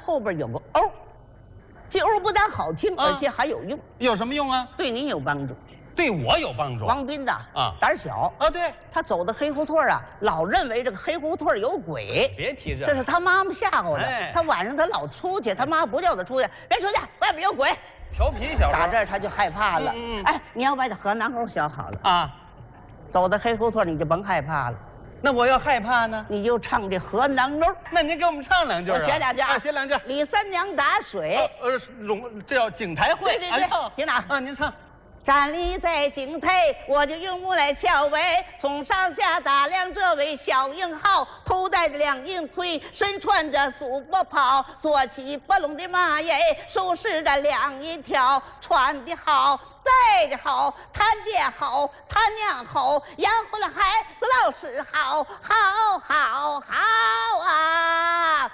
后边有个欧，这欧不但好听，而且还有用。 有什么用啊？ 对您有帮助。 对我有帮助。 王斌呐，胆小啊，对， 他走到黑胡同啊，老认为这个黑胡同有鬼。 别提这， 这是他妈妈吓唬的。 哎， 他晚上他老出去，他妈不叫他出去，别出去，外边有鬼。 调皮小孩。 打这儿他就害怕了。哎，你要把这河南沟想好了啊， 走到黑胡同你就甭害怕了。 那我要害怕呢？ 你就唱这河南沟。 那您给我们唱两句。 我学两句啊， 学两句。 李三娘打水。 这叫景台会。 对，听着啊，您唱。 站立在井台，我就用目来瞧喂，从上下打量这位小英豪，头戴着两银盔，身穿着素波袍，坐骑不龙的马耶，手持着两银条，穿的好，戴的好，弹的好，他娘好，养活了孩子老师好，好啊！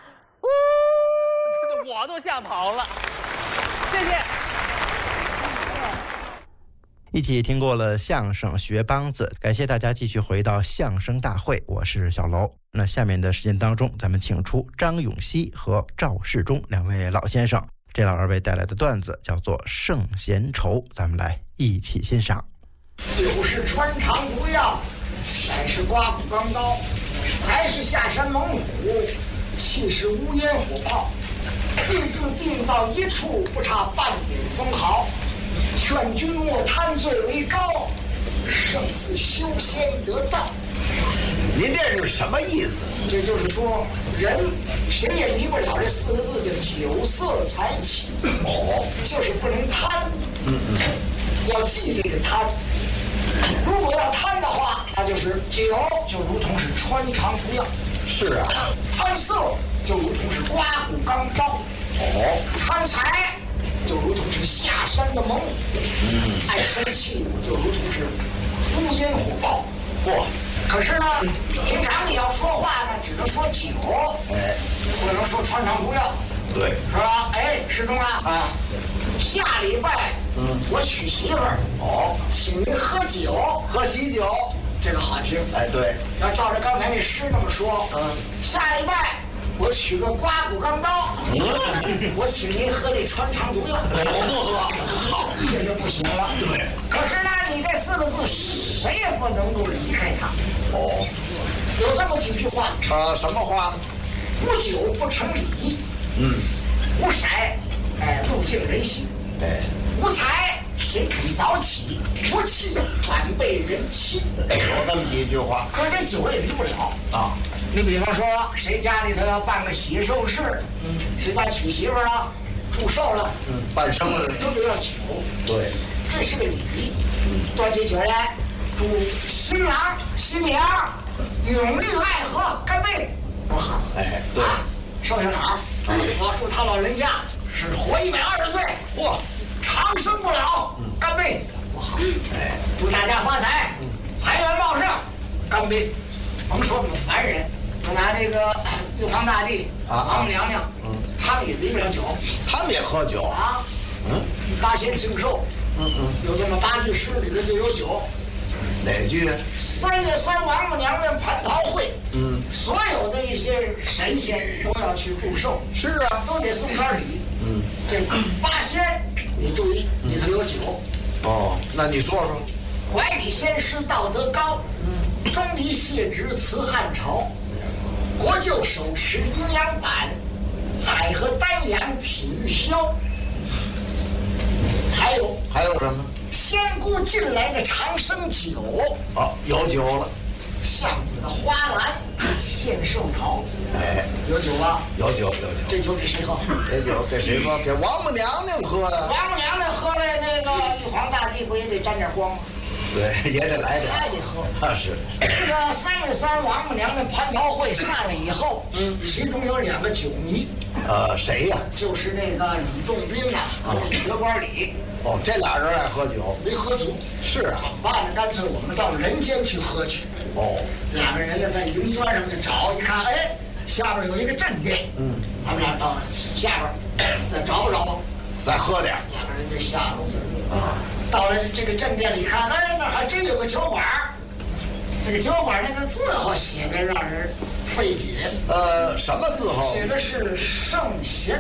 我都吓跑了，谢谢。 一起听过了相声学梆子，感谢大家继续回到相声大会，我是小楼。那下面的时间当中，咱们请出张永熙和赵世忠两位老先生，这老二位带来的段子叫做《圣贤愁》，咱们来一起欣赏。 酒是穿肠毒药，色是刮骨钢刀，财是下山猛虎，气是乌烟火炮，字字并到一处，不差半点分毫。劝君莫贪最为高，胜似修仙得道。 您这是什么意思？ 这就是说，人谁也离不了这四个字，叫酒色财气。就是不能贪。要记这个贪。如果要贪的话，那就是酒就如同是穿肠毒药。 是啊， 贪色就如同是刮骨钢刀。贪财就如同是下山的猛虎，爱生气就如同是乌烟火炮。可是呢，平常你要说话呢，只能说酒，不能说穿肠毒药， 对， 是吧？哎，师兄啊，下礼拜我娶媳妇儿，请您喝酒， 喝喜酒， 这个好听。 哎，对， 要照着刚才那诗那么说，下礼拜我取个刮骨钢刀，我请您喝这穿肠毒药。 我不喝， 好，这就不行了。 对， 可是呢，你这四个字谁也不能够离开它。有这么几句话。 什么话？ 无酒不成礼。无色，不敬人心。无财，谁肯早起？无气，反被人欺。 有这么几句话。 可是这酒也离不了啊。你比方说，谁家里头要办个喜寿事，谁家娶媳妇了，祝寿了， 办生日都得要酒。对，这是个礼。端起酒来，祝新郎新娘永浴爱河，干杯！多好！ 哎，对， 寿星哪儿？祝他老人家是活120岁，长生不老，干杯！多好！哎，祝大家发财，财源茂盛，干杯！甭说我们凡人。就拿这个玉皇大帝、王母娘娘，他们也离不了酒， 他们也喝酒啊。八仙庆寿，有这么8句诗，里边就有酒。 哪句 ？3月3王母娘娘蟠桃会，所有的一些神仙都要去祝寿。 是啊， 都得送点礼。这8仙，你注意，里头有酒。 那你说说。 怀里仙师道德高，钟离谢职辞汉朝。国舅手持阴阳板，采荷丹阳品玉箫。 还有什么？ 仙姑进来的长生酒。 有酒了。 巷子的花篮献寿桃。有酒吧？ 有酒。 这酒给谁喝？ 这酒给谁喝？给王母娘娘喝呀。 王母娘娘喝了，那个玉皇大帝不也得沾点光吗？ 对，也得来点， 还得喝。 是。 这个3月3王母娘娘蟠桃会散了以后，其中有2个酒迷。 谁呀？ 就是那个吕洞宾呐，和那瘸官李。 这俩人爱喝酒， 没喝足。 是啊。 怎么办呢？干脆我们到人间去喝去。2个人呢在云端上就找，一看，下边有一个镇店。咱们俩到下边再找吧， 再喝点。 2个人就下楼。到了这个镇店里看，那还真有个酒馆。那个酒馆那个字号写的让人费解。 什么字号？ 写的是圣贤。